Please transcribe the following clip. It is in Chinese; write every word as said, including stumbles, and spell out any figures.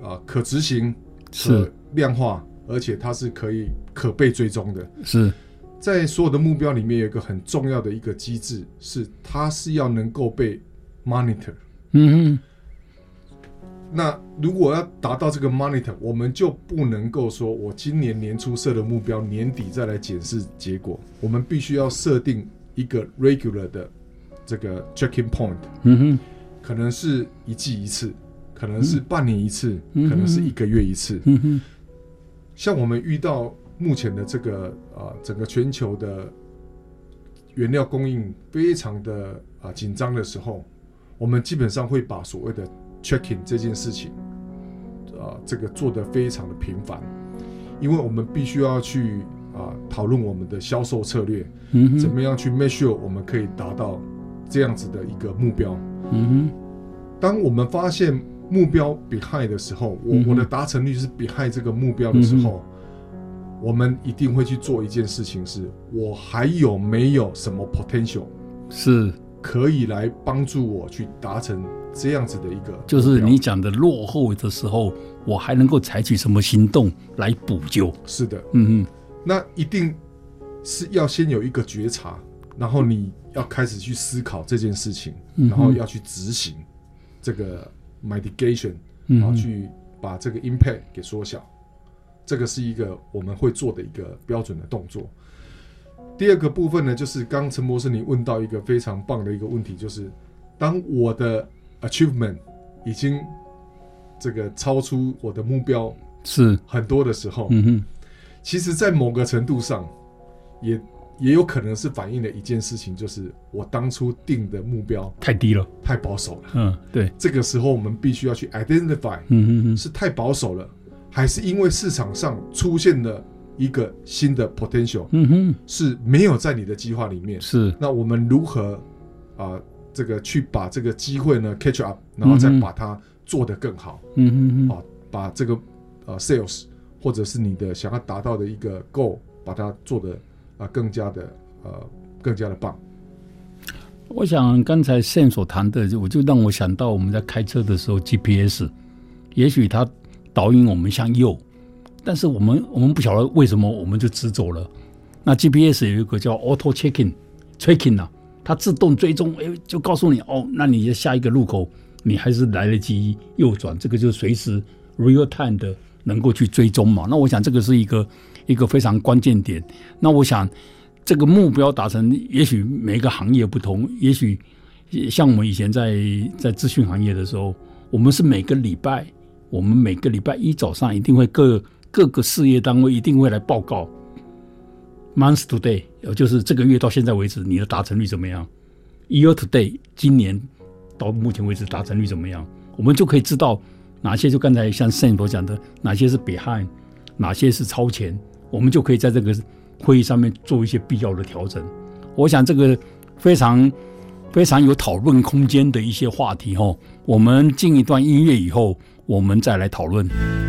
呃、可执行、 是可量化，而且它是可以可被追踪的。 是在所有的目标里面有一个很重要的一个机制，是它是要能够被 monitor。 嗯哼。 那如果要达到这个 monitor， 我们就不能够说我今年年初设的目标，年底再来检视结果。我们必须要设定一个 regular 的这个 checking point， 嗯哼， 可能是一季一次，可能是半年一次， 嗯、 可能是一个月一次。 嗯哼， 像我们遇到目前的这个呃整个全球的原料供应非常的啊紧张的时候，我们基本上会把所谓的 checking 这件事情，啊，这个做得非常的频繁，因为我们必须要去啊讨论我们的销售策略， 嗯， 怎么样去 make sure 我们可以达到这样子的一个目标。 嗯哼， 当我们发现目标 behind 的时候，我、 嗯、 我的达成率是 behind 这个目标的时候，嗯、我们一定会去做一件事情是，我还有没有什么 potential 是可以来帮助我去达成这样子的一个， 就是你讲的落后的时候，我还能够采取什么行动来补救？ 是的， 嗯哼， 那一定是要先有一个觉察，然后你要开始去思考这件事情， 嗯、 然后要去执行这个 mitigation， 然后去把这个 impact 给缩小。这个是一个我们会做的一个标准的动作。第二个部分呢，就是刚陈博士你问到一个非常棒的一个问题，就是当我的 achievement 已经这个超出我的目标是很多的时候， 嗯哼， 其实在某个程度上也也有可能是反映了一件事情，就是我当初定的目标太低了， 太保守了。 嗯，对， 这个时候我们必须要去 identify， 嗯哼哼， 是太保守了，还是因为市场上出现了一个新的 potential， 嗯哼， 是没有在你的计划里面。 是， 那我们如何啊、呃，这个去把这个机会呢 catch up， 然后再把它做得更好。 嗯哼哼， 啊，把这个呃 sales 或者是你的想要达到的一个 goal， 把它做得啊、呃、更加的呃更加的棒。 我想刚才 Sam 所谈的，我就让我想到我们在开车的时候 G P S， 也许它导引我们向右，但是我们我们不晓得为什么我们就直走了。那 G P S 有一个叫 auto checking tracking 啊，它自动追踪，哎，就告诉你哦，那你的下一个路口你还是来得及右转，这个就随时 real time 的能够去追踪嘛。那我想这个是一个一个非常关键点。那我想这个目标达成，也许每个行业不同，也许像我们以前在在资讯行业的时候，我们是每个礼拜，我们每个礼拜一早上一定会各各个事业单位一定会来报告 month to day， 就是这个月到现在为止你的达成率怎么样， year to day 今年到目前为止达成率怎么样，我们就可以知道哪些就刚才像 Sam 所讲的，哪些是 behind， 哪些是超前，我们就可以在这个会议上面做一些必要的调整。我想这个非常非常有讨论空间的一些话题，我们进一段音乐以后我们再来讨论。